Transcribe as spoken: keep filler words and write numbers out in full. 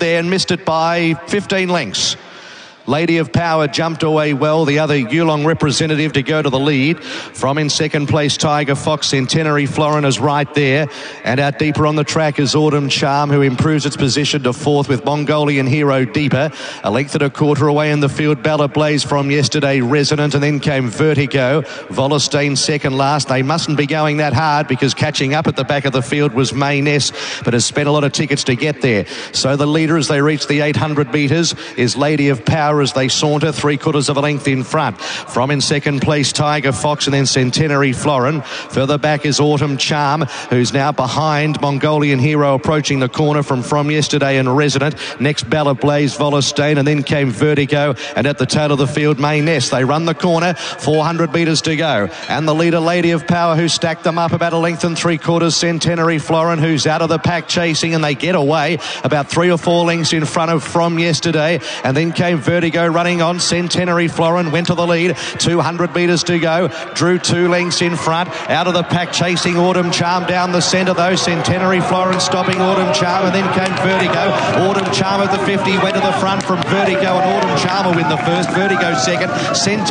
there and missed it by fifteen lengths. Lady of Power jumped away well, the other Yulong representative to go to the lead. From in second place, Tiger Fox. Centenary Florin is right there. And out deeper on the track is Autumn Charm, who improves its position to fourth with Mongolian Hero deeper. A length and a quarter away in the field, Bella Blaze from yesterday, Resonant, and then came Vertigo. Vollerstein second last. They mustn't be going that hard because catching up at the back of the field was Mayness, but has spent a lot of tickets to get there. So the leader as they reach the eight hundred metres is Lady of Power as they saunter three quarters of a length in front. From in second place, Tiger Fox, and then Centenary Florin. Further back is Autumn Charm, who's now behind Mongolian Hero, approaching the corner from from yesterday and Resident. Next, Bella Blaze, Vollerstein, and then came Vertigo, and at the tail of the field, Mayness. They run the corner, four hundred metres to go, and the leader, Lady of Power, who stacked them up about a length and three quarters. Centenary Florin, who's out of the pack chasing, and they get away about three or four lengths in front of from yesterday, and then came Vertigo running on. Centenary Florin went to the lead, two hundred metres to go, drew two lengths in front, out of the pack chasing Autumn Charm down the centre though. Centenary Florin stopping Autumn Charm, and then came Vertigo. Autumn Charm at the fifty went to the front from Vertigo, and Autumn Charm will win the first, Vertigo second, Centenary